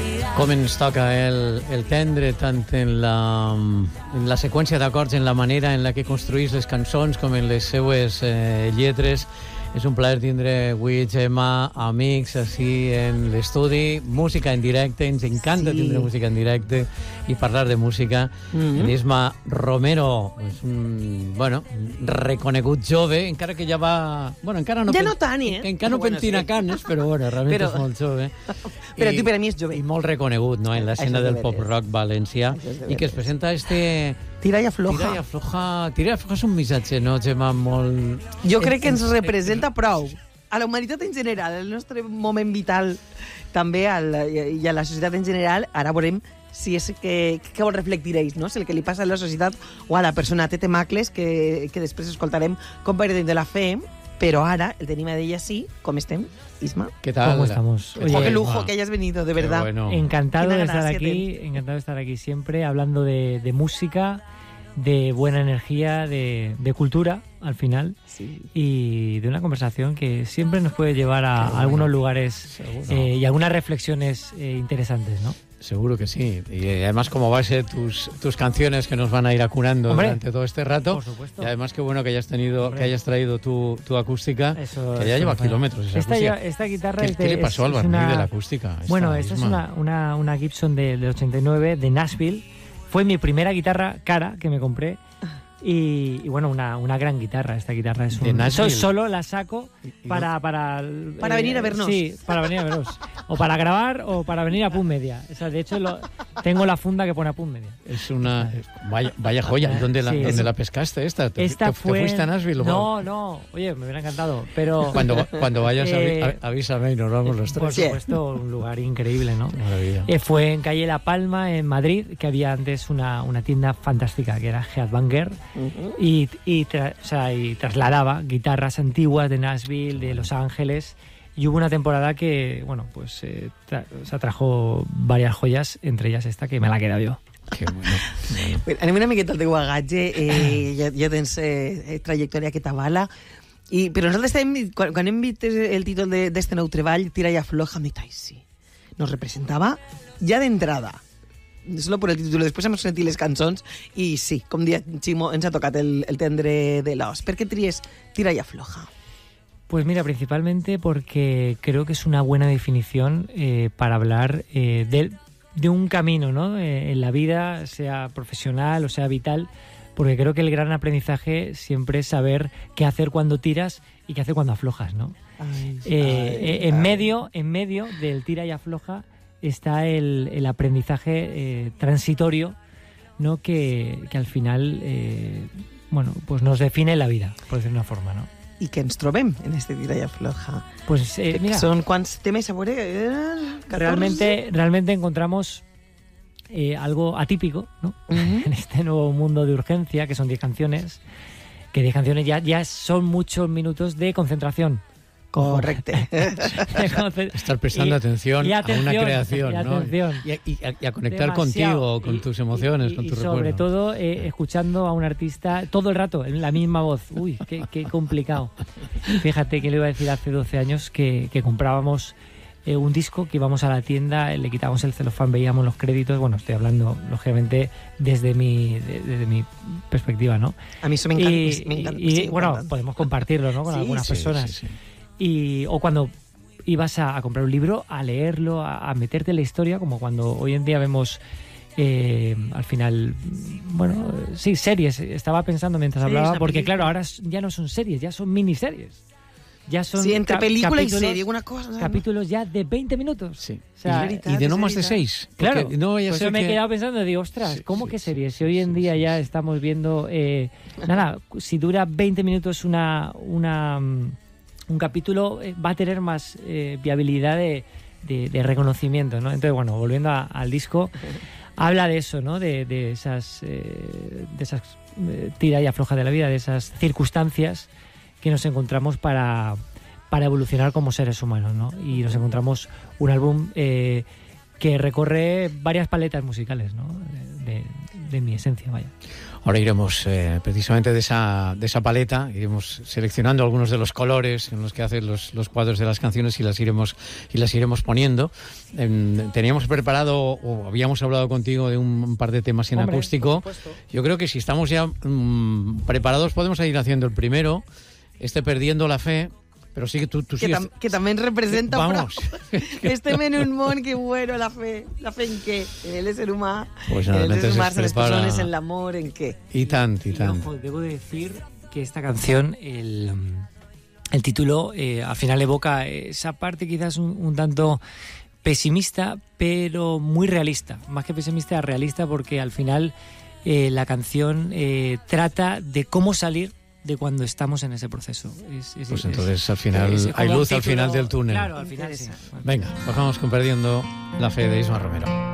Com ens toca el tendre, tant en la seqüència d'acords, en la manera en la que construïs les cançons, com en les seues lletres. És un plaer tindre avui, Gemma, amics, així en l'estudi, música en directe, ens encanta tindre música en directe i parlar de música. En Isma Romero, és un reconegut jove, encara que ja va... encara no... Ja no tant, encara no pentina canes, però realment és molt jove. Però tu per a mi és jove. I molt reconegut, no?, en l'escena del pop-rock valencià, i que es presenta Tira i afloja. Tira i afloja. Tira i afloja és un missatge, no, Gemma, molt... Jo crec que ens representa prou. A la humanitat en general, al nostre moment vital també, i a la societat en general, ara veurem si és que vol reflectir ells, no? Si el que li passa a la societat o a la persona Tete Macles, que després escoltarem com Perdent de la Fe, però ara el tenim a ella sí. Com estem, Isma? ¿Qué tal? ¿Cómo estamos? Oye, qué lujo que hayas venido, de verdad. Bueno. Encantado de estar aquí siempre, hablando de música, de buena energía, de cultura, al final, y de una conversación que siempre nos puede llevar a algunos lugares y algunas reflexiones interesantes, ¿no? Seguro que sí. Y además, como va a ser tus canciones que nos van a ir acunando durante todo este rato. Por supuesto. Y además, qué bueno que hayas traído tu acústica, eso, que ya lleva kilómetros esa acústica. Esta guitarra ¿Qué le pasó al barniz de la acústica? Esta es una Gibson del 89 de Nashville. Fue mi primera guitarra cara que me compré. Y bueno, una gran guitarra. Esta guitarra es solo la saco para venir a vernos. Sí, para venir a vernos. O para grabar o para venir a Pun Media. O sea, de hecho, tengo la funda que pone a Pun Media. Es una... Vaya joya. ¿Dónde la pescaste esta? ¿Te fuiste a Nashville? No. Oye, me hubiera encantado. Pero cuando vayas, avísame y nos vamos los tres. Por supuesto, un lugar increíble, ¿no? Maravilla. Fue en calle La Palma, en Madrid, que había antes una tienda fantástica que era Headbanger. Y trasladaba guitarras antiguas de Nashville, de Los Ángeles, y hubo una temporada que, trajo varias joyas, entre ellas esta, que me la he quedado yo. Que bueno. Anem una miqueta al teu bagatge, ja tens trajectòria que t'avala, però nosaltres quan hem vist el títol d'este nou treball, Tira i afloja, sí, nos representava ja d'entrada. Solo por el título. Després hem sentit les cançons i sí, com dia Ximo, ens ha tocat el tendre de l'os. ¿Per qué tries Tira y afloja? Pues mira, principalmente porque creo que es una buena definición para hablar de un camino, ¿no? En la vida, sea profesional o sea vital, porque creo que el gran aprendizaje siempre es saber qué hacer cuando tiras y qué hacer cuando aflojas, ¿no? En medio del tira y afloja está el aprendizaje transitorio, ¿no? Que al final pues nos define la vida, por decirlo de una forma, ¿no? I què ens trobem en este Tira y afloja? Pues mira, són quants temes a veure? Realmente encontramos algo atípico, ¿no? En este nuevo mundo de urgencia, que son 10 canciones, que 10 canciones ya son muchos minutos de concentración. Correcte. Estar prestando atención a una creación, ¿no? Y a conectar contigo, con tus emociones, con tus recuerdos. Sobre todo escuchando a un artista todo el rato, en la misma voz. Uy, qué complicado. Fíjate que le iba a decir hace 12 años que comprábamos un disco, que íbamos a la tienda, le quitábamos el celofán, veíamos los créditos. Bueno, estoy hablando, lógicamente, desde mi perspectiva, ¿no? A mí eso me encanta. Y bueno, podemos compartirlo, ¿no? Con algunas personas. Sí. O cuando ibas a comprar un libro, a leerlo, a meterte en la historia, como cuando hoy en día vemos al final, series. Estaba pensando mientras hablaba, porque claro, ahora ya no son series, ya son miniseries. Ya son entre película y serie, una cosa. Capítulos ya de 20 minutos. Sí. O sea, y de no más de 6. Claro, no vaya a ser me he quedado pensando, digo, ostras, ¿cómo que series? Si hoy en día ya estamos viendo... si dura 20 minutos un capítulo, va a tener más viabilidad de reconocimiento, ¿no? Entonces, bueno, volviendo al disco, habla de eso, ¿no? De esas tira y afloja de la vida, de esas circunstancias que nos encontramos para evolucionar como seres humanos, ¿no? Y nos encontramos un álbum que recorre varias paletas musicales, ¿no? de mi esencia, vaya. Ahora iremos precisamente de esa paleta, iremos seleccionando algunos de los colores en los que hacen los cuadros de las canciones y las iremos poniendo. Teníamos preparado, o habíamos hablado contigo de un par de temas en acústico. Yo creo que si estamos ya preparados podemos ir haciendo el primero, Perdiendo la fe. Pero sí que tú que también representa vamos. Este menú mon, que bueno, la fe en qué, en el ser humano, pues en el ser humano, en las personas, en el amor, en qué. Y tant. Ojo, debo decir que esta canción, el título, al final evoca esa parte quizás un tanto pesimista, pero muy realista. Más que pesimista, realista, porque al final la canción trata de cómo salir de cuando estamos en ese proceso. Pues entonces al final hay luz al final del túnel. Claro, al final sí. Venga, pues vamos con Perdiendo la fe de Isma Romero.